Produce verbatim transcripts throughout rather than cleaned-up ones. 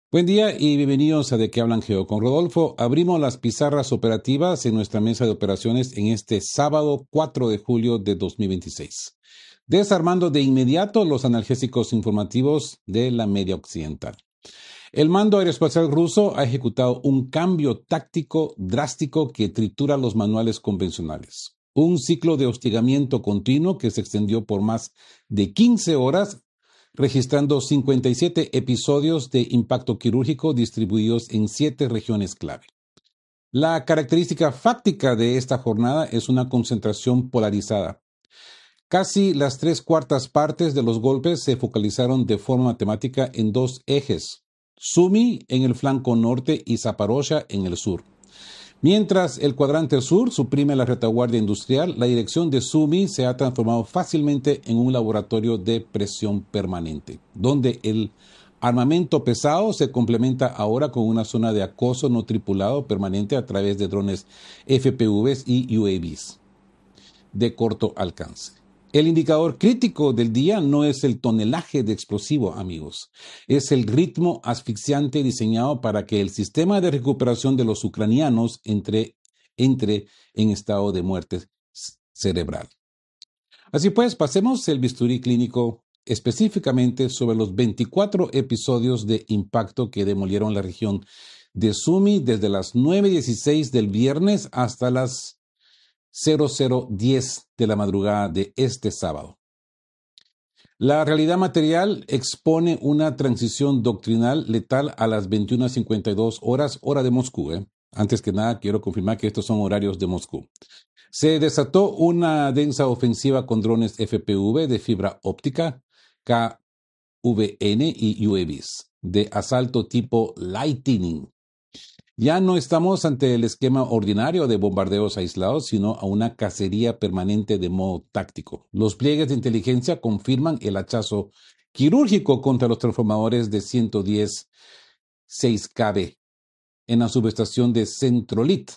Buen día y bienvenidos a De qué hablan Geo con Rodolfo. Abrimos las pizarras operativas en nuestra mesa de operaciones en este sábado cuatro de julio de dos mil veintiséis. Desarmando de inmediato los analgésicos informativos de la media occidental. El mando aeroespacial ruso ha ejecutado un cambio táctico drástico que tritura los manuales convencionales. Un ciclo de hostigamiento continuo que se extendió por más de quince horas, registrando cincuenta y siete episodios de impacto quirúrgico distribuidos en siete regiones clave. La característica fáctica de esta jornada es una concentración polarizada. Casi las tres cuartas partes de los golpes se focalizaron de forma matemática en dos ejes, Sumy en el flanco norte y Zaporozhye en el sur. Mientras el cuadrante sur suprime la retaguardia industrial, la dirección de Sumy se ha transformado fácilmente en un laboratorio de presión permanente, donde el armamento pesado se complementa ahora con una zona de acoso no tripulado permanente a través de drones F P Vs y U A Vs de corto alcance. El indicador crítico del día no es el tonelaje de explosivo, amigos. Es el ritmo asfixiante diseñado para que el sistema de recuperación de los ucranianos entre, entre en estado de muerte cerebral. Así pues, pasemos el bisturí clínico específicamente sobre los veinticuatro episodios de impacto que demolieron la región de Sumy desde las nueve dieciséis del viernes hasta las cero cero diez de la madrugada de este sábado. La realidad material expone una transición doctrinal letal a las veintiuna cincuenta y dos horas, hora de Moscú. ¿eh? Antes que nada, quiero confirmar que estos son horarios de Moscú. Se desató una densa ofensiva con drones F P V de fibra óptica, K V N y U A Vs de asalto tipo Lightning. Ya no estamos ante el esquema ordinario de bombardeos aislados, sino a una cacería permanente de modo táctico. Los pliegues de inteligencia confirman el hachazo quirúrgico contra los transformadores de ciento diez seis K V en la subestación de Centrolit.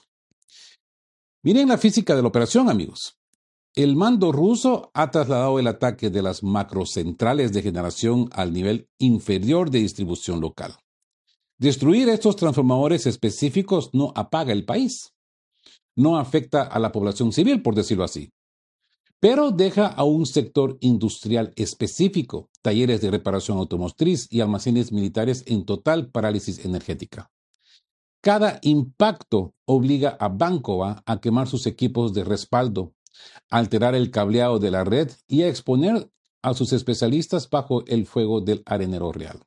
Miren la física de la operación, amigos. El mando ruso ha trasladado el ataque de las macrocentrales de generación al nivel inferior de distribución local. Destruir estos transformadores específicos no apaga el país, no afecta a la población civil, por decirlo así, pero deja a un sector industrial específico, talleres de reparación automotriz y almacenes militares en total parálisis energética. Cada impacto obliga a Bankova a quemar sus equipos de respaldo, a alterar el cableado de la red y a exponer a sus especialistas bajo el fuego del arenero real.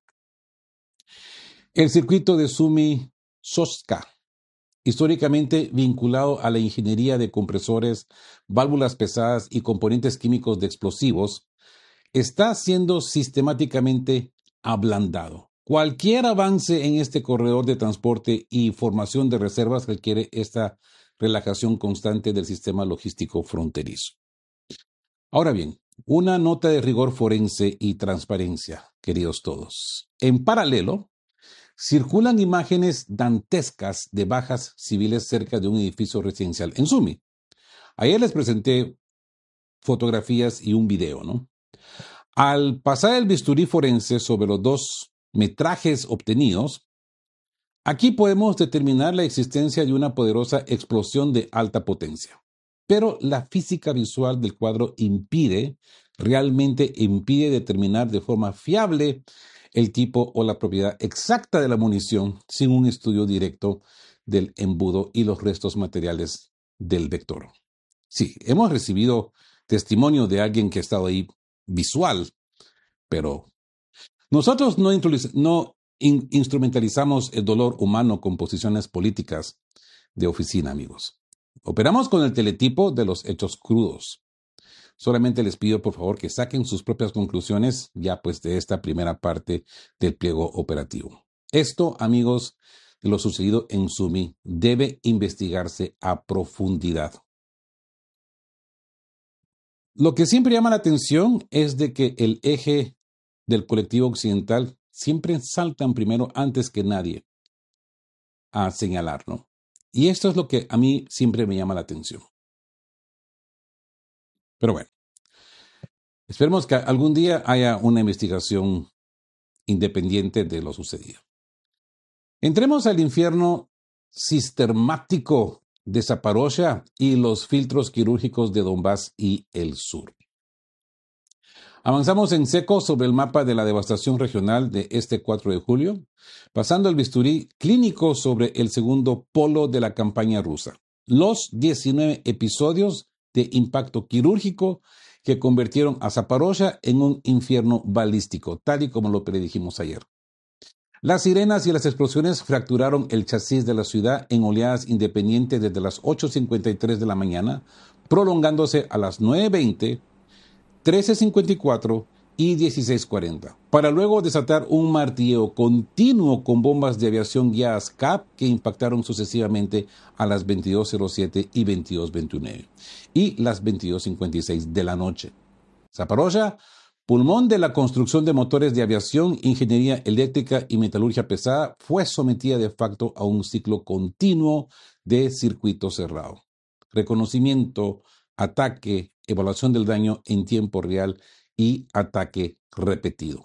El circuito de Sumy-Sochka, históricamente vinculado a la ingeniería de compresores, válvulas pesadas y componentes químicos de explosivos, está siendo sistemáticamente ablandado. Cualquier avance en este corredor de transporte y formación de reservas requiere esta relajación constante del sistema logístico fronterizo. Ahora bien, una nota de rigor forense y transparencia, queridos todos. En paralelo, circulan imágenes dantescas de bajas civiles cerca de un edificio residencial en Sumy. Ayer les presenté fotografías y un video, ¿no? Al pasar el bisturí forense sobre los dos metrajes obtenidos, aquí podemos determinar la existencia de una poderosa explosión de alta potencia. Pero la física visual del cuadro impide, realmente impide determinar de forma fiable el tipo o la propiedad exacta de la munición sin un estudio directo del embudo y los restos materiales del vector. Sí, hemos recibido testimonio de alguien que ha estado ahí visual, pero nosotros no, no in instrumentalizamos el dolor humano con posiciones políticas de oficina, amigos. Operamos con el teletipo de los hechos crudos. Solamente les pido, por favor, que saquen sus propias conclusiones ya pues de esta primera parte del pliego operativo. Esto, amigos, de lo sucedido en Sumy debe investigarse a profundidad. Lo que siempre llama la atención es de que el eje del colectivo occidental siempre saltan primero antes que nadie a señalarlo. Y esto es lo que a mí siempre me llama la atención. Pero bueno, esperemos que algún día haya una investigación independiente de lo sucedido. Entremos al infierno sistemático de Zaporozhia y los filtros quirúrgicos de Donbass y el sur. Avanzamos en seco sobre el mapa de la devastación regional de este cuatro de julio, pasando el bisturí clínico sobre el segundo polo de la campaña rusa. Los diecinueve episodios de impacto quirúrgico que convirtieron a Zaporozhia en un infierno balístico, tal y como lo predijimos ayer. Las sirenas y las explosiones fracturaron el chasis de la ciudad en oleadas independientes desde las ocho cincuenta y tres de la mañana, prolongándose a las nueve veinte, trece cincuenta y cuatro y dieciséis cuarenta, para luego desatar un martilleo continuo con bombas de aviación guiadas C A P que impactaron sucesivamente a las veintidós cero siete y veintidós veintinueve y las veintidós cincuenta y seis de la noche. Zaporozhia, pulmón de la construcción de motores de aviación, ingeniería eléctrica y metalurgia pesada, fue sometida de facto a un ciclo continuo de circuito cerrado. Reconocimiento, ataque, evaluación del daño en tiempo real y ataque repetido.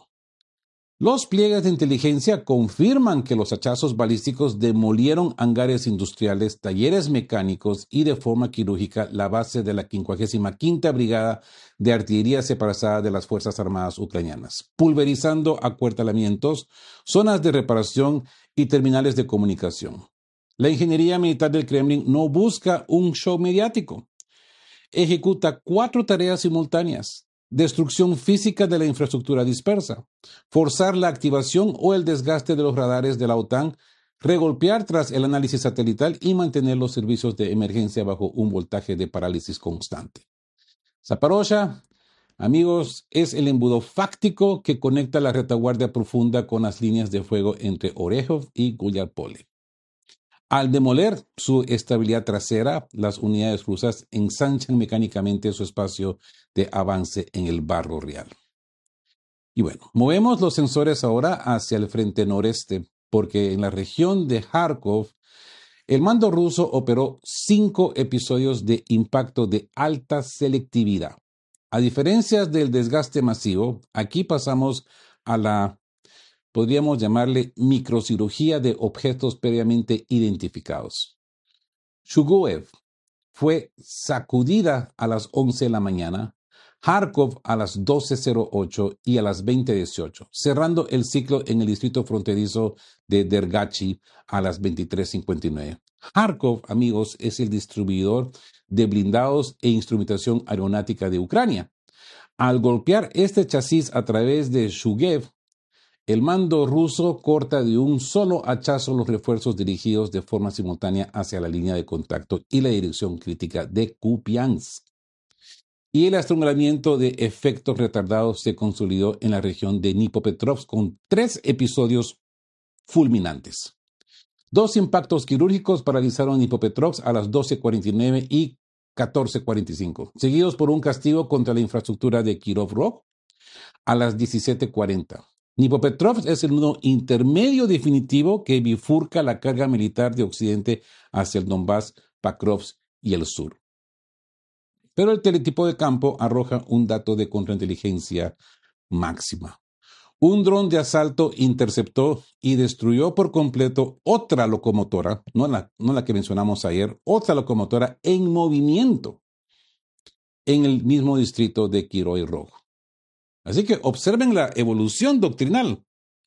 Los pliegues de inteligencia confirman que los hachazos balísticos demolieron hangares industriales, talleres mecánicos y de forma quirúrgica la base de la quincuagésima quinta Brigada de Artillería Separazada de las Fuerzas Armadas Ucranianas, pulverizando acuartelamientos, zonas de reparación y terminales de comunicación. La ingeniería militar del Kremlin no busca un show mediático. Ejecuta cuatro tareas simultáneas: destrucción física de la infraestructura dispersa, forzar la activación o el desgaste de los radares de la OTAN, regolpear tras el análisis satelital y mantener los servicios de emergencia bajo un voltaje de parálisis constante. Zaporozhia, amigos, es el embudo fáctico que conecta la retaguardia profunda con las líneas de fuego entre Orehov y Gulyar-Pole. Al demoler su estabilidad trasera, las unidades rusas ensanchan mecánicamente su espacio de avance en el barro real. Y bueno, movemos los sensores ahora hacia el frente noreste, porque en la región de Kharkov, el mando ruso operó cinco episodios de impacto de alta selectividad. A diferencia del desgaste masivo, aquí pasamos a la, podríamos llamarle, microcirugía de objetos previamente identificados. Shuguev fue sacudida a las once de la mañana, Kharkov a las doce cero ocho y a las veinte dieciocho, cerrando el ciclo en el distrito fronterizo de Dergachi a las veintitrés cincuenta y nueve. Kharkov, amigos, es el distribuidor de blindados e instrumentación aeronáutica de Ucrania. Al golpear este chasis a través de Shuguev, el mando ruso corta de un solo hachazo los refuerzos dirigidos de forma simultánea hacia la línea de contacto y la dirección crítica de Kupiansk. Y el estrangulamiento de efectos retardados se consolidó en la región de Dnipropetrovsk con tres episodios fulminantes. Dos impactos quirúrgicos paralizaron Dnipropetrovsk a las doce cuarenta y nueve y catorce cuarenta y cinco, seguidos por un castigo contra la infraestructura de Kirov-Rog a las diecisiete cuarenta. Dnipropetrovsk es el nudo intermedio definitivo que bifurca la carga militar de Occidente hacia el Donbass, Pakrovsk y el sur. Pero el teletipo de campo arroja un dato de contrainteligencia máxima. Un dron de asalto interceptó y destruyó por completo otra locomotora, no la, no la que mencionamos ayer, otra locomotora en movimiento en el mismo distrito de Kirov-Rog. Así que observen la evolución doctrinal.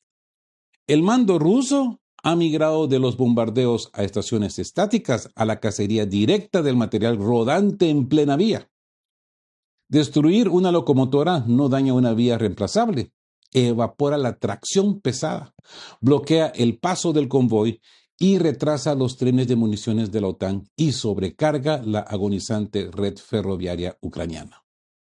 El mando ruso ha migrado de los bombardeos a estaciones estáticas a la cacería directa del material rodante en plena vía. Destruir una locomotora no daña una vía reemplazable, evapora la tracción pesada, bloquea el paso del convoy y retrasa los trenes de municiones de la OTAN y sobrecarga la agonizante red ferroviaria ucraniana.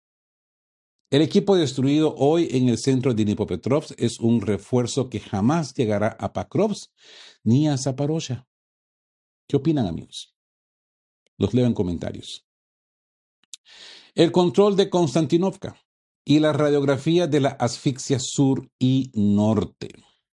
El equipo destruido hoy en el centro de Dnipropetrovsk es un refuerzo que jamás llegará a Pakrovsk ni a Zaporozhia. ¿Qué opinan, amigos? Los leo en comentarios. El control de Konstantinovka y la radiografía de la asfixia sur y norte.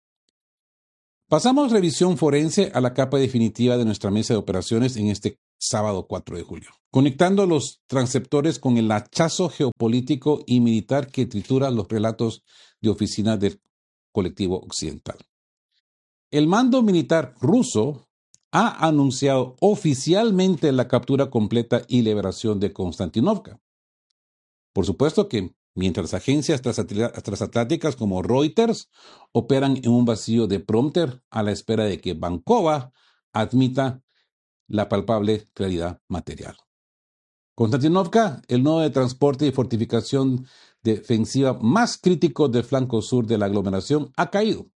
Pasamos revisión forense a la capa definitiva de nuestra mesa de operaciones en este sábado cuatro de julio, conectando los transceptores con el hachazo geopolítico y militar que tritura los relatos de oficina del colectivo occidental. El mando militar ruso ha anunciado oficialmente la captura completa y liberación de Konstantinovka. Por supuesto que mientras agencias transatlánticas como Reuters operan en un vacío de prompter a la espera de que Bankova admita la palpable claridad material. Konstantinovka, el nodo de transporte y fortificación defensiva más crítico del flanco sur de la aglomeración, ha caído.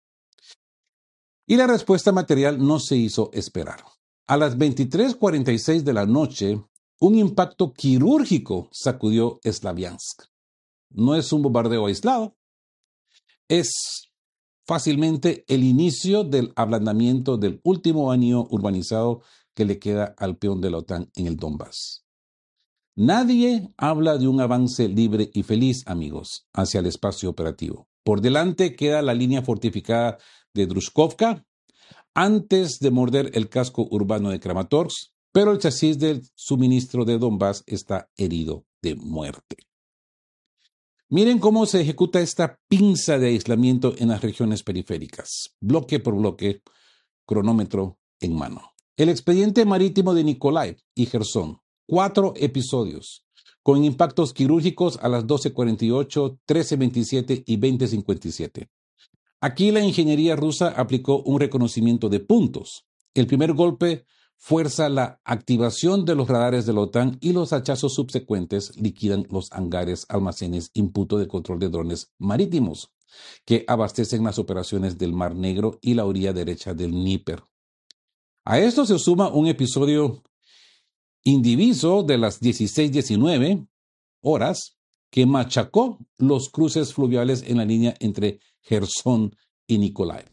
Y la respuesta material no se hizo esperar. A las veintitrés cuarenta y seis de la noche, un impacto quirúrgico sacudió Slaviansk. No es un bombardeo aislado, es fácilmente el inicio del ablandamiento del último anillo urbanizado que le queda al peón de la OTAN en el Donbass. Nadie habla de un avance libre y feliz, amigos, hacia el espacio operativo. Por delante queda la línea fortificada de Drushkovka, antes de morder el casco urbano de Kramatorsk, pero el chasis del suministro de Donbass está herido de muerte. Miren cómo se ejecuta esta pinza de aislamiento en las regiones periféricas, bloque por bloque, cronómetro en mano. El expediente marítimo de Nikolaev y Gerson, cuatro episodios, con impactos quirúrgicos a las doce cuarenta y ocho, trece veintisiete y veinte cincuenta y siete. Aquí la ingeniería rusa aplicó un reconocimiento de puntos. El primer golpe fuerza la activación de los radares de la OTAN y los hachazos subsecuentes liquidan los hangares, almacenes, imputo de control de drones marítimos que abastecen las operaciones del Mar Negro y la orilla derecha del Dnieper. A esto se suma un episodio indiviso de las dieciséis diecinueve horas que machacó los cruces fluviales en la línea entre Gerson y Nikolaev.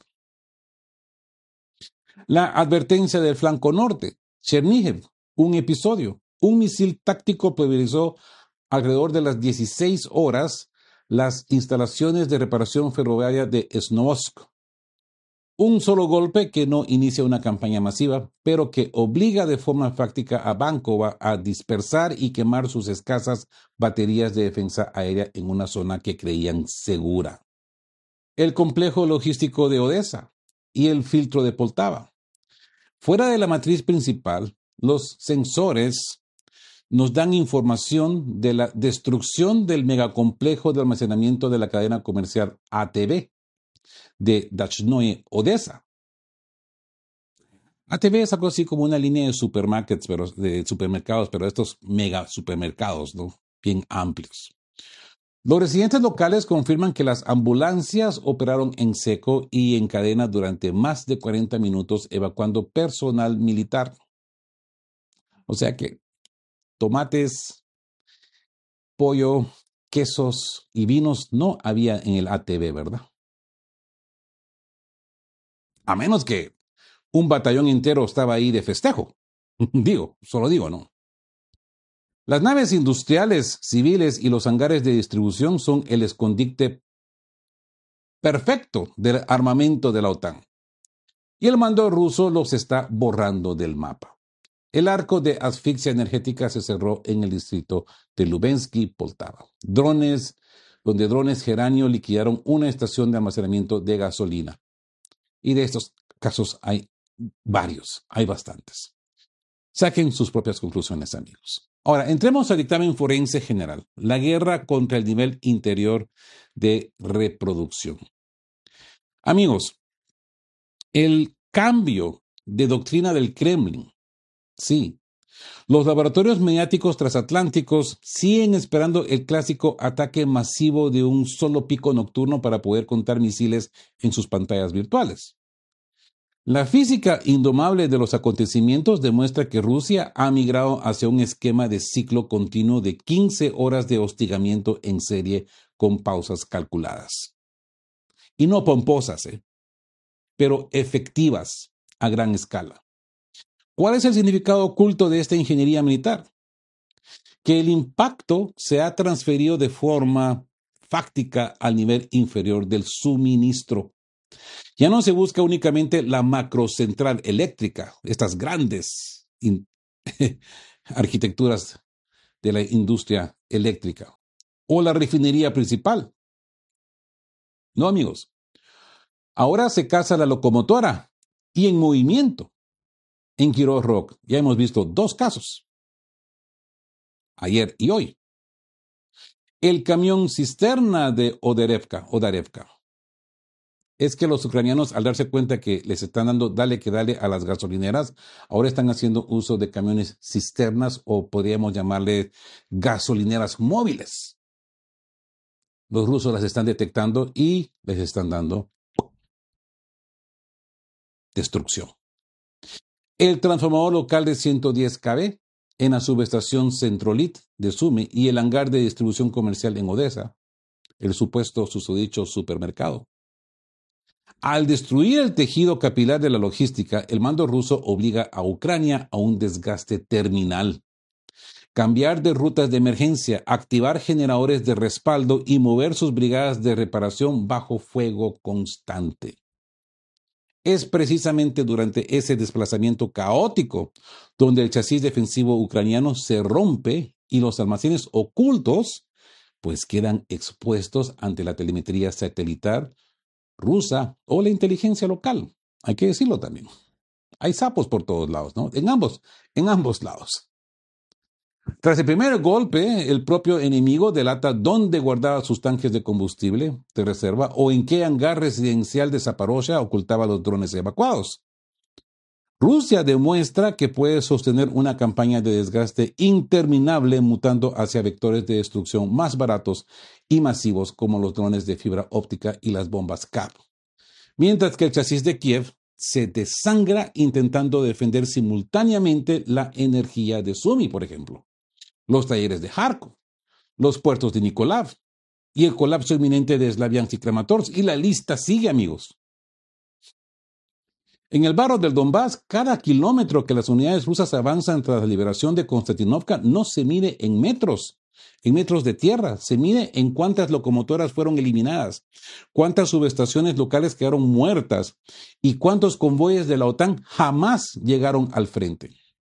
La advertencia del flanco norte, Chernihiv, un episodio. Un misil táctico pulverizó alrededor de las dieciséis horas las instalaciones de reparación ferroviaria de Snovsk. Un solo golpe que no inicia una campaña masiva, pero que obliga de forma práctica a Bankova a dispersar y quemar sus escasas baterías de defensa aérea en una zona que creían segura. El complejo logístico de Odessa y el filtro de Poltava. Fuera de la matriz principal, los sensores nos dan información de la destrucción del megacomplejo de almacenamiento de la cadena comercial A T B de Dachnoye, Odessa. A T B es algo así como una línea de supermarkets, pero de supermercados, pero estos mega supermercados, ¿no? Bien amplios. Los residentes locales confirman que las ambulancias operaron en seco y en cadena durante más de cuarenta minutos, evacuando personal militar. O sea que tomates, pollo, quesos y vinos no había en el A T B, ¿verdad? A menos que un batallón entero estaba ahí de festejo. Digo, solo digo, ¿no? Las naves industriales, civiles y los hangares de distribución son el escondite perfecto del armamento de la OTAN. Y el mando ruso los está borrando del mapa. El arco de asfixia energética se cerró en el distrito de Lubensky, Poltava. Drones, donde drones Geranio liquidaron una estación de almacenamiento de gasolina. Y de estos casos hay varios, hay bastantes. Saquen sus propias conclusiones, amigos. Ahora, entremos al dictamen forense general, la guerra contra el nivel interior de reproducción. Amigos, el cambio de doctrina del Kremlin, sí, los laboratorios mediáticos transatlánticos siguen esperando el clásico ataque masivo de un solo pico nocturno para poder contar misiles en sus pantallas virtuales. La física indomable de los acontecimientos demuestra que Rusia ha migrado hacia un esquema de ciclo continuo de quince horas de hostigamiento en serie con pausas calculadas. Y no pomposas, ¿eh? pero efectivas a gran escala. ¿Cuál es el significado oculto de esta ingeniería militar? Que el impacto se ha transferido de forma fáctica al nivel inferior del suministro. Ya no se busca únicamente la macrocentral eléctrica, estas grandes in- arquitecturas de la industria eléctrica, o la refinería principal. No, amigos. Ahora se casa la locomotora y en movimiento. En Quiroz Rock ya hemos visto dos casos, ayer y hoy. El camión cisterna de Odarevka, Odarevka. Es que los ucranianos, al darse cuenta que les están dando dale que dale a las gasolineras, ahora están haciendo uso de camiones cisternas o podríamos llamarle gasolineras móviles. Los rusos las están detectando y les están dando destrucción. El transformador local de ciento diez kilovoltios en la subestación Centrolit de Sumy y el hangar de distribución comercial en Odessa, el supuesto susodicho supermercado. Al destruir el tejido capilar de la logística, el mando ruso obliga a Ucrania a un desgaste terminal. Cambiar de rutas de emergencia, activar generadores de respaldo y mover sus brigadas de reparación bajo fuego constante. Es precisamente durante ese desplazamiento caótico donde el chasis defensivo ucraniano se rompe y los almacenes ocultos pues quedan expuestos ante la telemetría satelital rusa o la inteligencia local. Hay que decirlo también. Hay sapos por todos lados, ¿no? En ambos, en ambos lados. Tras el primer golpe, el propio enemigo delata dónde guardaba sus tanques de combustible de reserva o en qué hangar residencial de Zaporozhye ocultaba los drones evacuados. Rusia demuestra que puede sostener una campaña de desgaste interminable mutando hacia vectores de destrucción más baratos y masivos como los drones de fibra óptica y las bombas C A P. Mientras que el chasis de Kiev se desangra intentando defender simultáneamente la energía de Sumy, por ejemplo, los talleres de Kharkov, los puertos de Nikolaev y el colapso inminente de Slaviansk y Kramatorsk. Y la lista sigue, amigos. En el barro del Donbass, cada kilómetro que las unidades rusas avanzan tras la liberación de Konstantinovka no se mide en metros, en metros de tierra, se mide en cuántas locomotoras fueron eliminadas, cuántas subestaciones locales quedaron muertas y cuántos convoyes de la OTAN jamás llegaron al frente.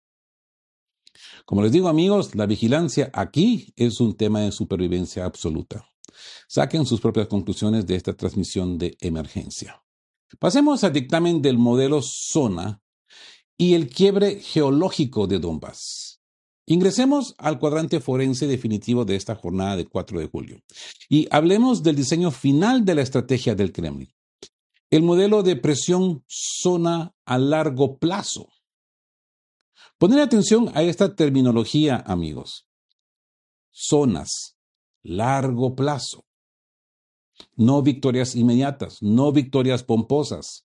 Como les digo, amigos, la vigilancia aquí es un tema de supervivencia absoluta. Saquen sus propias conclusiones de esta transmisión de emergencia. Pasemos al dictamen del modelo SONA y el quiebre geológico de Donbass. Ingresemos al cuadrante forense definitivo de esta jornada de cuatro de julio y hablemos del diseño final de la estrategia del Kremlin. El modelo de presión SONA a largo plazo. Poner atención a esta terminología, amigos. Zonas, largo plazo. No victorias inmediatas, no victorias pomposas.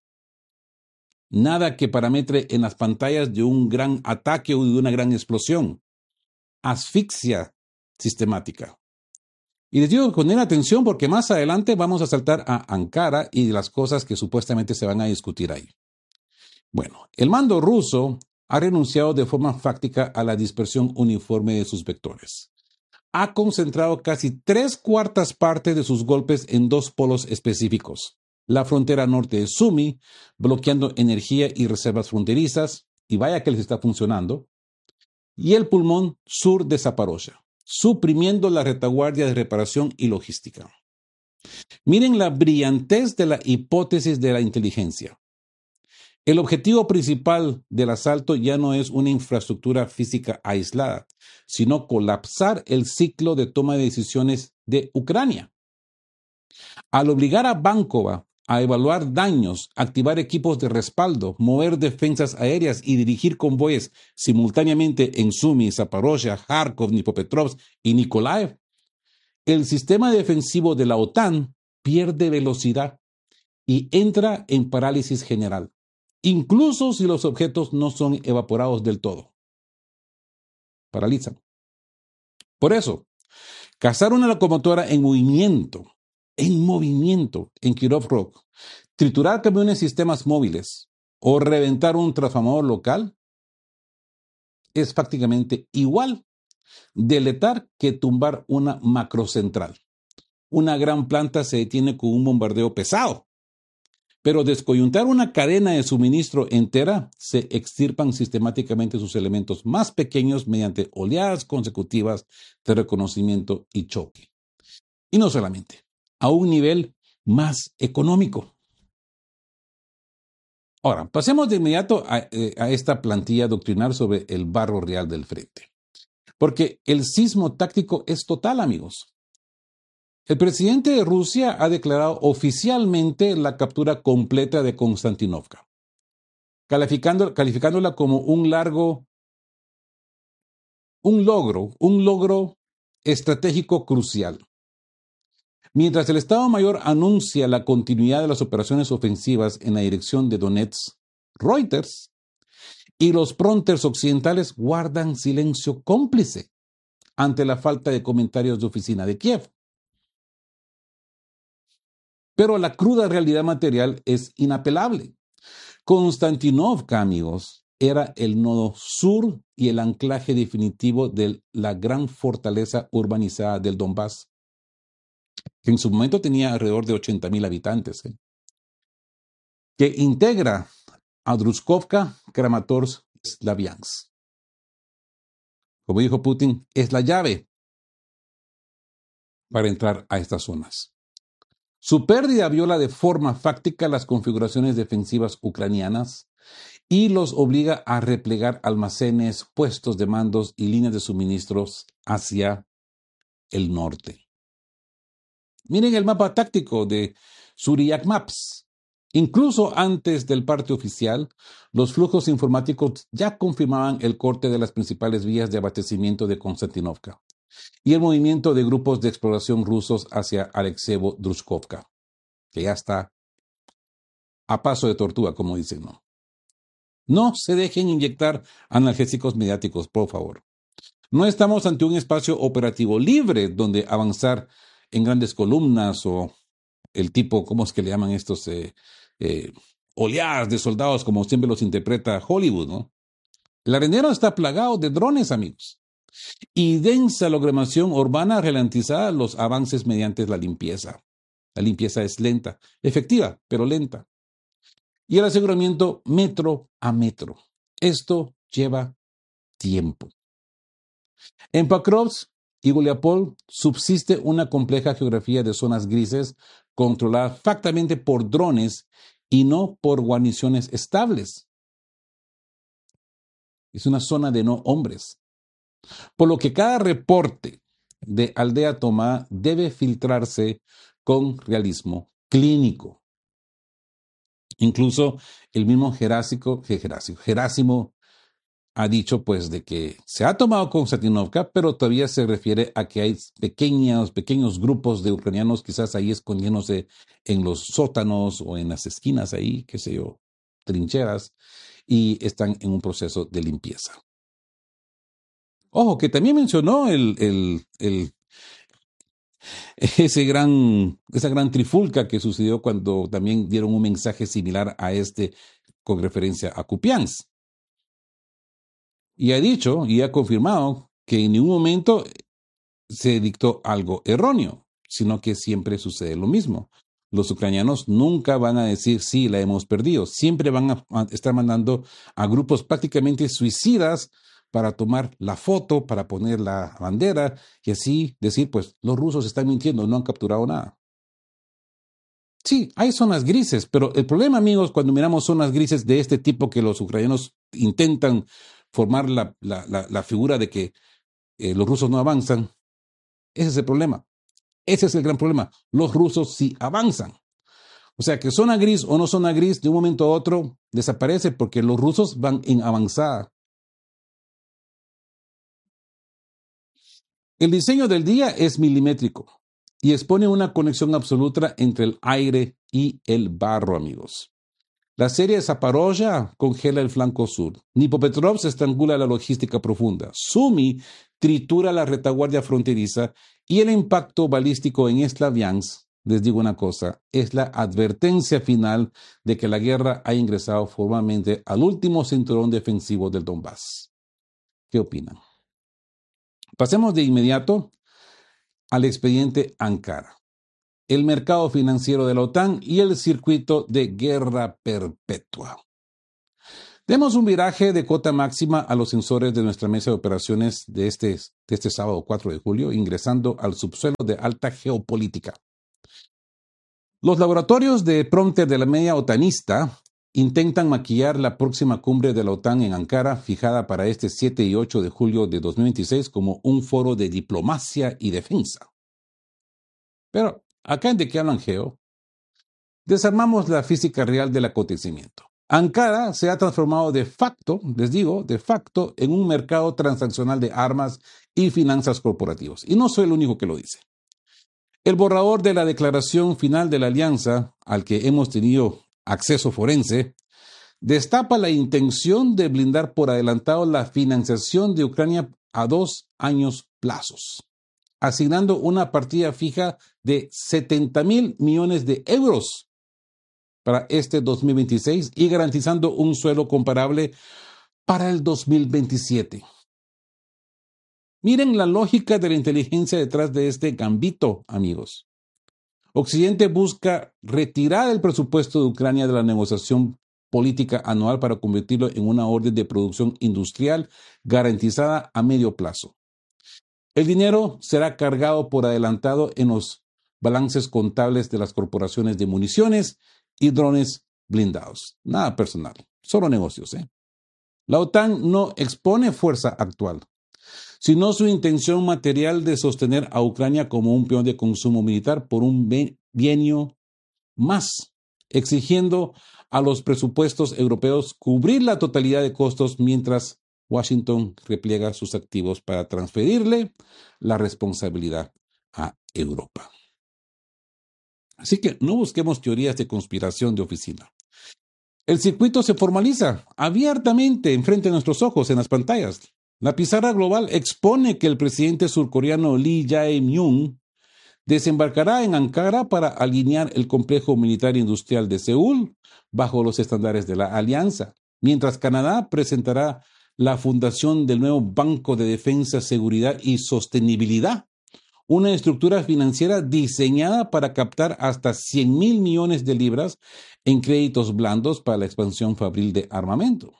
Nada que parametre en las pantallas de un gran ataque o de una gran explosión. Asfixia sistemática. Y les digo poner atención porque más adelante vamos a saltar a Ankara y las cosas que supuestamente se van a discutir ahí. Bueno, el mando ruso ha renunciado de forma fáctica a la dispersión uniforme de sus vectores. Ha concentrado casi tres cuartas partes de sus golpes en dos polos específicos. La frontera norte de Sumy, bloqueando energía y reservas fronterizas, y vaya que les está funcionando, y el pulmón sur de Zaporozhye, suprimiendo la retaguardia de reparación y logística. Miren la brillantez de la hipótesis de la inteligencia. El objetivo principal del asalto ya no es una infraestructura física aislada, sino colapsar el ciclo de toma de decisiones de Ucrania. Al obligar a Bankova a evaluar daños, activar equipos de respaldo, mover defensas aéreas y dirigir convoyes simultáneamente en Sumy, Zaporozhye, Kharkov, Dnipropetrovsk y Nikolaev, el sistema defensivo de la OTAN pierde velocidad y entra en parálisis general, incluso si los objetos no son evaporados del todo. Paralizan. Por eso, cazar una locomotora en movimiento, en movimiento en Quiroz Rock, triturar camiones sistemas móviles o reventar un transformador local es prácticamente igual de letal que tumbar una macrocentral. Una gran planta se detiene con un bombardeo pesado, pero descoyuntar una cadena de suministro entera se extirpan sistemáticamente sus elementos más pequeños mediante oleadas consecutivas de reconocimiento y choque. Y no solamente, a un nivel más económico. Ahora, pasemos de inmediato a, eh, a esta plantilla doctrinal sobre el barro real del frente. Porque el sismo táctico es total, amigos. El presidente de Rusia ha declarado oficialmente la captura completa de Konstantinovka, calificando, calificándola como un largo, un logro, un logro estratégico crucial. Mientras el Estado Mayor anuncia la continuidad de las operaciones ofensivas en la dirección de Donetsk, Reuters y los prompters occidentales guardan silencio cómplice ante la falta de comentarios de oficina de Kiev. Pero la cruda realidad material es inapelable. Konstantinovka, amigos, era el nodo sur y el anclaje definitivo de la gran fortaleza urbanizada del Donbass, que en su momento tenía alrededor de ochenta mil habitantes, ¿eh? que integra a Druzhkovka, Kramatorsk, Slaviansk. Como dijo Putin, es la llave para entrar a estas zonas. Su pérdida viola de forma fáctica las configuraciones defensivas ucranianas y los obliga a replegar almacenes, puestos de mandos y líneas de suministros hacia el norte. Miren el mapa táctico de Suriyak Maps. Incluso antes del parte oficial, los flujos informáticos ya confirmaban el corte de las principales vías de abastecimiento de Konstantinovka y el movimiento de grupos de exploración rusos hacia Alekseevo-Druzhkovka, que ya está a paso de tortuga, como dicen, ¿no? No se dejen inyectar analgésicos mediáticos, por favor. No estamos ante un espacio operativo libre donde avanzar en grandes columnas o el tipo, ¿cómo es que le llaman estos? Eh, eh, oleadas de soldados, como siempre los interpreta Hollywood, ¿no? El arenero está plagado de drones, amigos, y densa logramación urbana ralentiza los avances mediante la limpieza. La limpieza es lenta, efectiva, pero lenta. Y el aseguramiento metro a metro. Esto lleva tiempo. En Pakrovsk y Guliapol subsiste una compleja geografía de zonas grises controladas factamente por drones y no por guarniciones estables. Es una zona de no hombres. Por lo que cada reporte de aldea tomada debe filtrarse con realismo clínico. Incluso el mismo Gerásico, Gerásimo, Gerásimo ha dicho pues de que se ha tomado Konstantinovka, pero todavía se refiere a que hay pequeños, pequeños grupos de ucranianos quizás ahí escondiéndose en los sótanos o en las esquinas ahí, qué sé yo, trincheras, y están en un proceso de limpieza. Ojo, que también mencionó el, el, el, ese gran, esa gran trifulca que sucedió cuando también dieron un mensaje similar a este con referencia a Kupiansk. Y ha dicho y ha confirmado que en ningún momento se dictó algo erróneo, sino que siempre sucede lo mismo. Los ucranianos nunca van a decir sí, la hemos perdido. Siempre van a estar mandando a grupos prácticamente suicidas para tomar la foto, para poner la bandera y así decir, pues los rusos están mintiendo, no han capturado nada. Sí, hay zonas grises, pero el problema, amigos, cuando miramos zonas grises de este tipo que los ucranianos intentan formar la, la, la, la figura de que eh, los rusos no avanzan, ese es el problema. Ese es el gran problema. Los rusos sí avanzan. O sea que zona gris o no zona gris, de un momento a otro desaparece porque los rusos van en avanzada. El diseño del día es milimétrico y expone una conexión absoluta entre el aire y el barro, amigos. La serie de Zaporozhye congela el flanco sur. Dnipropetrovsk estrangula la logística profunda. Sumi tritura la retaguardia fronteriza y el impacto balístico en Slaviansk, les digo una cosa, es la advertencia final de que la guerra ha ingresado formalmente al último cinturón defensivo del Donbass. ¿Qué opinan? Pasemos de inmediato al expediente Ankara, el mercado financiero de la OTAN y el circuito de guerra perpetua. Demos un viraje de cota máxima a los sensores de nuestra mesa de operaciones de este, de este sábado cuatro de julio, ingresando al subsuelo de alta geopolítica. Los laboratorios de prompter de la media otanista intentan maquillar la próxima cumbre de la OTAN en Ankara, fijada para este siete y ocho de julio de dos mil veintiséis, como un foro de diplomacia y defensa. Pero acá en De qué hablan Geo, desarmamos la física real del acontecimiento. Ankara se ha transformado de facto, les digo, de facto, en un mercado transaccional de armas y finanzas corporativos. Y no soy el único que lo dice. El borrador de la declaración final de la alianza, al que hemos tenido acceso forense, destapa la intención de blindar por adelantado la financiación de Ucrania a dos años plazos, asignando una partida fija de setenta mil millones de euros para este dos mil veintiséis y garantizando un suelo comparable para el dos mil veintisiete. Miren la lógica de la inteligencia detrás de este gambito, amigos. Occidente busca retirar el presupuesto de Ucrania de la negociación política anual para convertirlo en una orden de producción industrial garantizada a medio plazo. El dinero será cargado por adelantado en los balances contables de las corporaciones de municiones y drones blindados. Nada personal, solo negocios, ¿eh? La OTAN no expone fuerza actual, sino su intención material de sostener a Ucrania como un peón de consumo militar por un bienio más, exigiendo a los presupuestos europeos cubrir la totalidad de costos mientras Washington repliega sus activos para transferirle la responsabilidad a Europa. Así que no busquemos teorías de conspiración de oficina. El circuito se formaliza abiertamente enfrente de nuestros ojos en las pantallas. La pizarra global expone que el presidente surcoreano Lee Jae-myung desembarcará en Ankara para alinear el complejo militar industrial de Seúl bajo los estándares de la alianza, mientras Canadá presentará la fundación del nuevo Banco de Defensa, Seguridad y Sostenibilidad, una estructura financiera diseñada para captar hasta cien mil millones de libras en créditos blandos para la expansión fabril de armamento.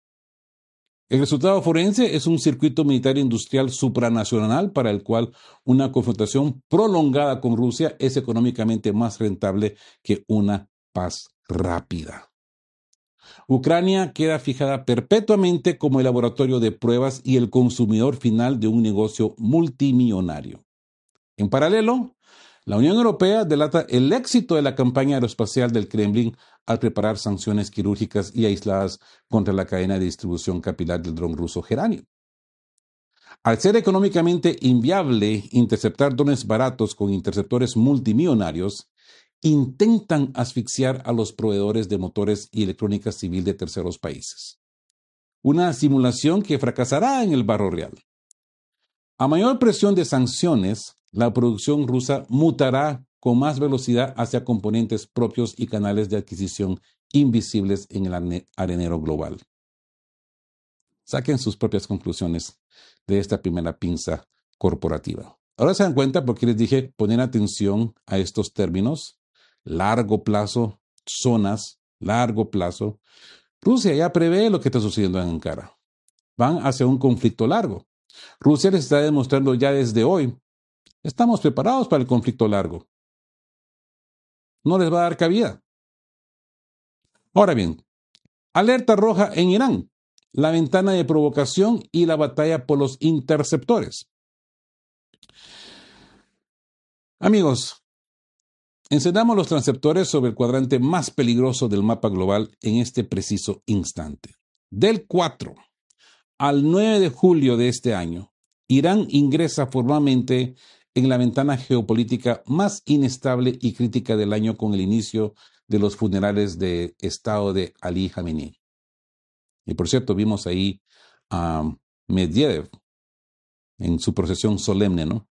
El resultado forense es un circuito militar industrial supranacional para el cual una confrontación prolongada con Rusia es económicamente más rentable que una paz rápida. Ucrania queda fijada perpetuamente como el laboratorio de pruebas y el consumidor final de un negocio multimillonario. En paralelo, la Unión Europea delata el éxito de la campaña aeroespacial del Kremlin al preparar sanciones quirúrgicas y aisladas contra la cadena de distribución capilar del dron ruso Geranio. Al ser económicamente inviable interceptar drones baratos con interceptores multimillonarios, intentan asfixiar a los proveedores de motores y electrónica civil de terceros países. Una simulación que fracasará en el barro real. A mayor presión de sanciones, la producción rusa mutará con más velocidad hacia componentes propios y canales de adquisición invisibles en el arenero global. Saquen sus propias conclusiones de esta primera pinza corporativa. Ahora se dan cuenta porque les dije poner atención a estos términos, largo plazo, zonas, largo plazo. Rusia ya prevé lo que está sucediendo en Ankara. Van hacia un conflicto largo. Rusia les está demostrando ya desde hoy, estamos preparados para el conflicto largo. No les va a dar cabida. Ahora bien, alerta roja en Irán, la ventana de provocación y la batalla por los interceptores. Amigos, encendamos los transceptores sobre el cuadrante más peligroso del mapa global en este preciso instante. Del cuatro al nueve de julio de este año, Irán ingresa formalmente en la ventana geopolítica más inestable y crítica del año con el inicio de los funerales de Estado de Ali Khamenei. Y por cierto, vimos ahí a Medvedev en su procesión solemne, ¿no?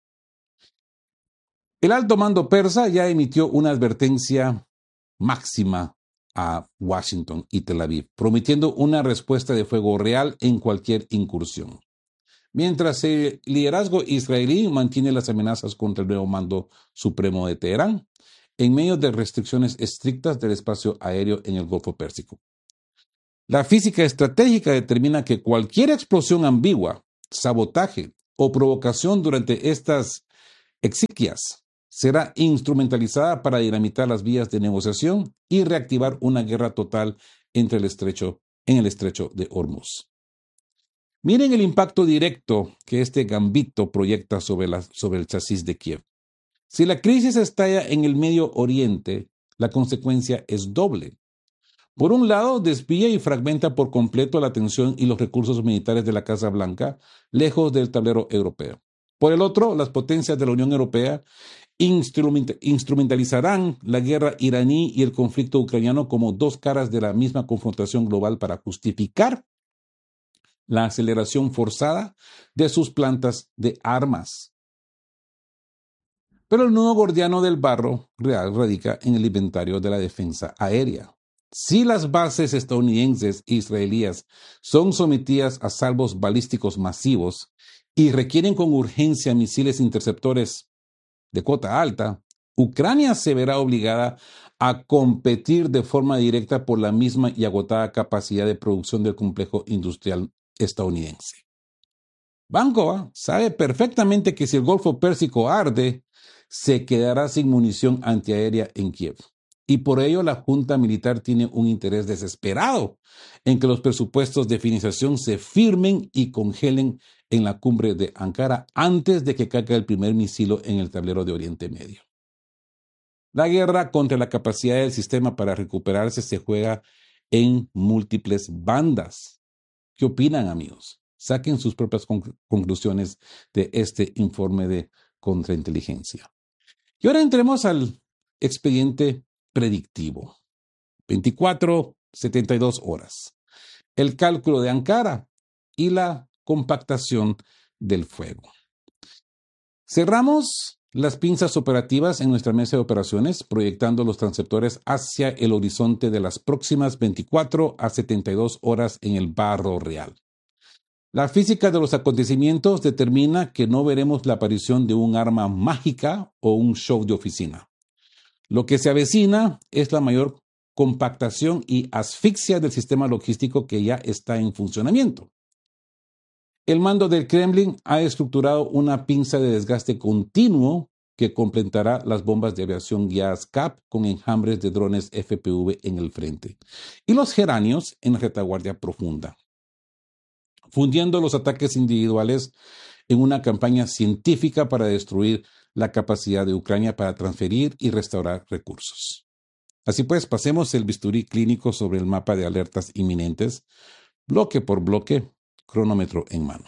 El alto mando persa ya emitió una advertencia máxima a Washington y Tel Aviv, prometiendo una respuesta de fuego real en cualquier incursión. Mientras el liderazgo israelí mantiene las amenazas contra el nuevo mando supremo de Teherán, en medio de restricciones estrictas del espacio aéreo en el Golfo Pérsico. La física estratégica determina que cualquier explosión ambigua, sabotaje o provocación durante estas exequias será instrumentalizada para dinamitar las vías de negociación y reactivar una guerra total entre el estrecho, en el estrecho de Hormuz. Miren el impacto directo que este gambito proyecta sobre, la, sobre el chasis de Kiev. Si la crisis estalla en el Medio Oriente, la consecuencia es doble. Por un lado, desvía y fragmenta por completo la atención y los recursos militares de la Casa Blanca, lejos del tablero europeo. Por el otro, las potencias de la Unión Europea instrument- instrumentalizarán la guerra iraní y el conflicto ucraniano como dos caras de la misma confrontación global para justificar la aceleración forzada de sus plantas de armas. Pero el nudo gordiano del barro real radica en el inventario de la defensa aérea. Si las bases estadounidenses e israelíes son sometidas a salvos balísticos masivos y requieren con urgencia misiles interceptores de cuota alta, Ucrania se verá obligada a competir de forma directa por la misma y agotada capacidad de producción del complejo industrial estadounidense. Vankova sabe perfectamente que si el Golfo Pérsico arde, se quedará sin munición antiaérea en Kiev. Y por ello la Junta Militar tiene un interés desesperado en que los presupuestos de financiación se firmen y congelen en la cumbre de Ankara antes de que caiga el primer misil en el tablero de Oriente Medio. La guerra contra la capacidad del sistema para recuperarse se juega en múltiples bandas. ¿Qué opinan, amigos? Saquen sus propias conc- conclusiones de este informe de contrainteligencia. Y ahora entremos al expediente predictivo. veinticuatro, setenta y dos horas. El cálculo de Ankara y la compactación del fuego. Cerramos las pinzas operativas en nuestra mesa de operaciones, proyectando los transceptores hacia el horizonte de las próximas veinticuatro a setenta y dos horas en el barro real. La física de los acontecimientos determina que no veremos la aparición de un arma mágica o un show de oficina. Lo que se avecina es la mayor compactación y asfixia del sistema logístico que ya está en funcionamiento. El mando del Kremlin ha estructurado una pinza de desgaste continuo que completará las bombas de aviación guiadas C A P con enjambres de drones F P V en el frente y los geranios en la retaguardia profunda, fundiendo los ataques individuales en una campaña científica para destruir la capacidad de Ucrania para transferir y restaurar recursos. Así pues, pasemos el bisturí clínico sobre el mapa de alertas inminentes, bloque por bloque, cronómetro en mano.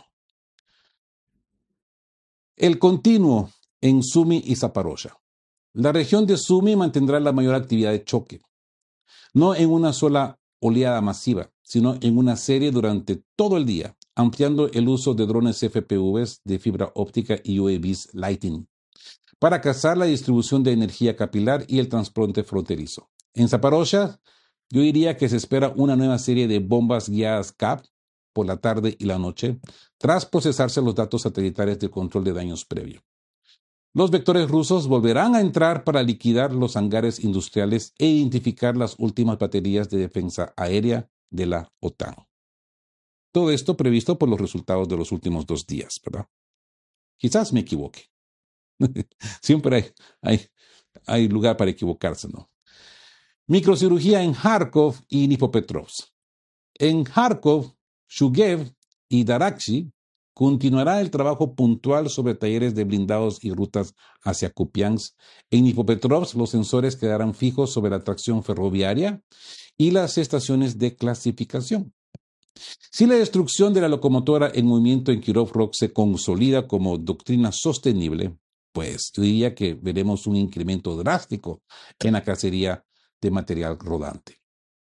El continuo en Sumy y Zaporozhye. La región de Sumy mantendrá la mayor actividad de choque, no en una sola oleada masiva, sino en una serie durante todo el día, ampliando el uso de drones F P Vs de fibra óptica y U A Vs Lightning para cazar la distribución de energía capilar y el transporte fronterizo. En Zaporozhye, yo diría que se espera una nueva serie de bombas guiadas C A P por la tarde y la noche, tras procesarse los datos satelitales del control de daños previo. Los vectores rusos volverán a entrar para liquidar los hangares industriales e identificar las últimas baterías de defensa aérea de la OTAN. Todo esto previsto por los resultados de los últimos dos días, ¿verdad? Quizás me equivoque. Siempre hay, hay, hay lugar para equivocarse, ¿no? Microcirugía en Kharkov y Dnipropetrovsk. En Kharkov, Shugev y Darakchi continuará el trabajo puntual sobre talleres de blindados y rutas hacia Kupiansk. En Dnipropetrovsk, los sensores quedarán fijos sobre la tracción ferroviaria y las estaciones de clasificación. Si la destrucción de la locomotora en movimiento en Kirov-Rog se consolida como doctrina sostenible, pues yo diría que veremos un incremento drástico en la cacería de material rodante.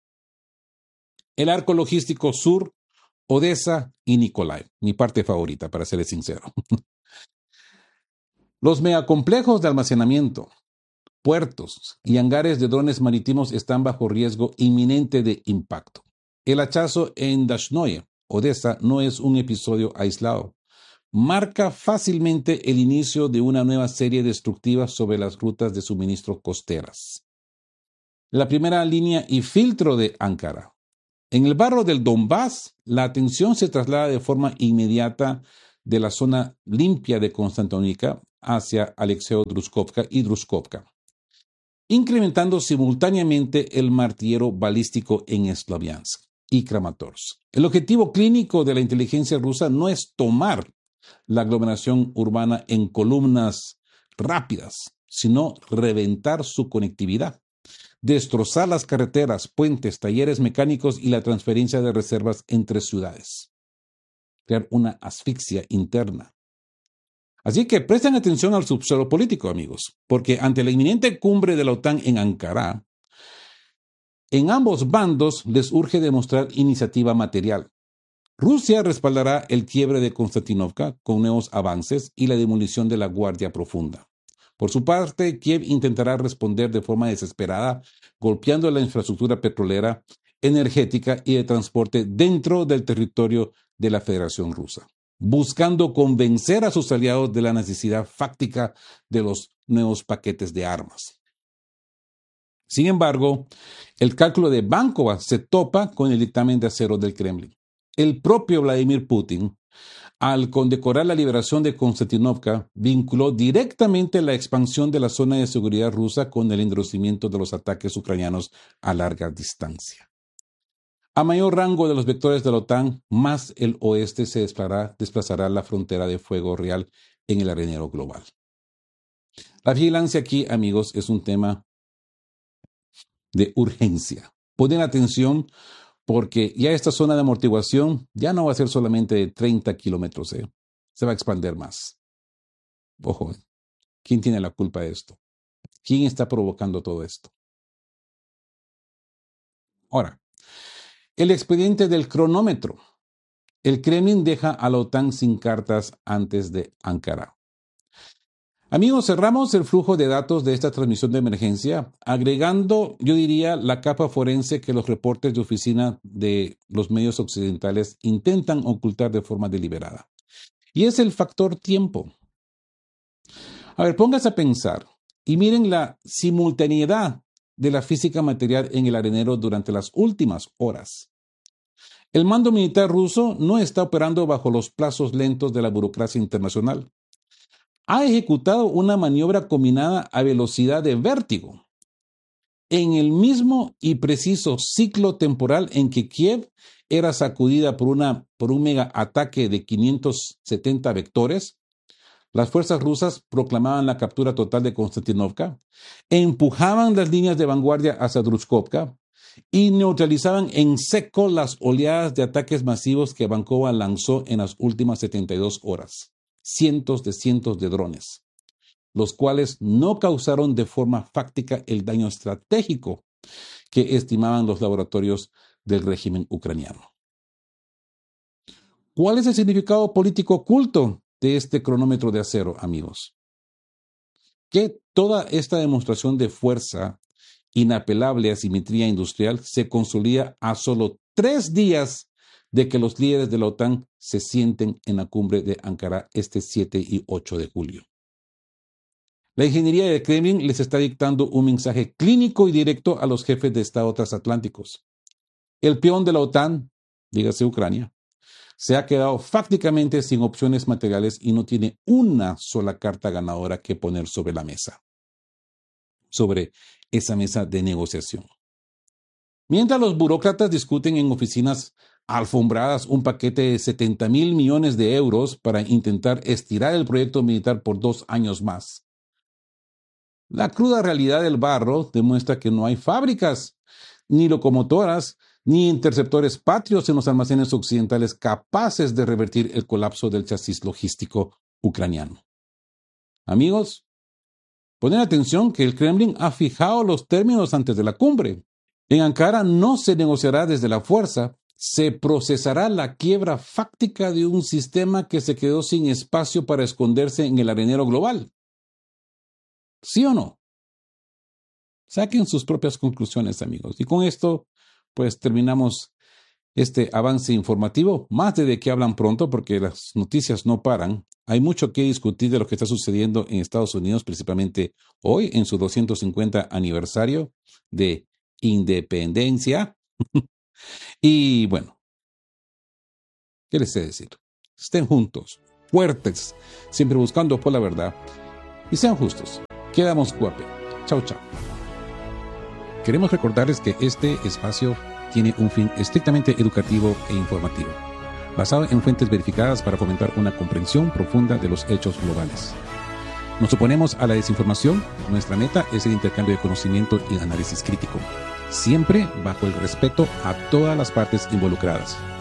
El arco logístico sur, Odessa y Nikolai, mi parte favorita, para serles sincero. Los megacomplejos de almacenamiento, puertos y hangares de drones marítimos están bajo riesgo inminente de impacto. El hachazo en Dashnoye, Odessa, no es un episodio aislado. Marca fácilmente el inicio de una nueva serie destructiva sobre las rutas de suministro costeras. La primera línea y filtro de Ankara. En el barrio del Donbass, la atención se traslada de forma inmediata de la zona limpia de Konstantinivka hacia Alexeo Druzhkovka y Druzhkovka, incrementando simultáneamente el martillero balístico en Slavyansk y Kramatorsk. El objetivo clínico de la inteligencia rusa no es tomar la aglomeración urbana en columnas rápidas, sino reventar su conectividad, destrozar las carreteras, puentes, talleres mecánicos y la transferencia de reservas entre ciudades. Crear una asfixia interna. Así que presten atención al subsuelo político, amigos, porque ante la inminente cumbre de la OTAN en Ankara, en ambos bandos les urge demostrar iniciativa material. Rusia respaldará el quiebre de Konstantinovka con nuevos avances y la demolición de la Guardia Profunda. Por su parte, Kiev intentará responder de forma desesperada, golpeando la infraestructura petrolera, energética y de transporte dentro del territorio de la Federación Rusa, buscando convencer a sus aliados de la necesidad fáctica de los nuevos paquetes de armas. Sin embargo, el cálculo de Bankova se topa con el dictamen de acero del Kremlin. El propio Vladimir Putin, al condecorar la liberación de Konstantinovka, vinculó directamente la expansión de la zona de seguridad rusa con el endurecimiento de los ataques ucranianos a larga distancia. A mayor rango de los vectores de la OTAN, más el oeste se desplazará, desplazará la frontera de fuego real en el arenero global. La vigilancia aquí, amigos, es un tema de urgencia. Ponen atención porque ya esta zona de amortiguación ya no va a ser solamente de treinta kilómetros, ¿eh? Se va a expandir más. Ojo, ¿quién tiene la culpa de esto? ¿Quién está provocando todo esto? Ahora, el expediente del cronómetro. El Kremlin deja a la OTAN sin cartas antes de Ankara. Amigos, cerramos el flujo de datos de esta transmisión de emergencia, agregando, yo diría, la capa forense que los reportes de oficina de los medios occidentales intentan ocultar de forma deliberada. Y es el factor tiempo. A ver, póngase a pensar y miren la simultaneidad de la física material en el arenero durante las últimas horas. El mando militar ruso no está operando bajo los plazos lentos de la burocracia internacional. Ha ejecutado una maniobra combinada a velocidad de vértigo, en el mismo y preciso ciclo temporal en que Kiev era sacudida por, una, por un mega ataque de quinientos setenta vectores. Las fuerzas rusas proclamaban la captura total de Konstantinovka, empujaban las líneas de vanguardia hacia Druzhkovka y neutralizaban en seco las oleadas de ataques masivos que Bankova lanzó en las últimas setenta y dos horas. Cientos de cientos de drones, los cuales no causaron de forma fáctica el daño estratégico que estimaban los laboratorios del régimen ucraniano. ¿Cuál es el significado político oculto de este cronómetro de acero, amigos? Que toda esta demostración de fuerza, inapelable asimetría industrial, se consolida a solo tres días de que los líderes de la OTAN se sienten en la cumbre de Ankara este siete y ocho de julio. La ingeniería del Kremlin les está dictando un mensaje clínico y directo a los jefes de Estado transatlánticos. El peón de la OTAN, dígase Ucrania, se ha quedado fácticamente sin opciones materiales y no tiene una sola carta ganadora que poner sobre la mesa, sobre esa mesa de negociación. Mientras los burócratas discuten en oficinas alfombradas un paquete de setenta mil millones de euros para intentar estirar el proyecto militar por dos años más, la cruda realidad del barro demuestra que no hay fábricas, ni locomotoras, ni interceptores patrios en los almacenes occidentales capaces de revertir el colapso del chasis logístico ucraniano. Amigos, ponen atención que el Kremlin ha fijado los términos antes de la cumbre. En Ankara no se negociará desde la fuerza, se procesará la quiebra fáctica de un sistema que se quedó sin espacio para esconderse en el arenero global. ¿Sí o no? Saquen sus propias conclusiones, amigos. Y con esto, pues terminamos este avance informativo. Más de que hablan pronto, porque las noticias no paran. Hay mucho que discutir de lo que está sucediendo en Estados Unidos, principalmente hoy, en su doscientos cincuenta aniversario de independencia. Y bueno, ¿qué les sé decir? Estén juntos, fuertes, siempre buscando por la verdad y sean justos. Quedamos guape. Chau, chau. Queremos recordarles que este espacio tiene un fin estrictamente educativo e informativo, basado en fuentes verificadas para fomentar una comprensión profunda de los hechos globales. Nos oponemos a la desinformación. Nuestra meta es el intercambio de conocimiento y análisis crítico, siempre bajo el respeto a todas las partes involucradas.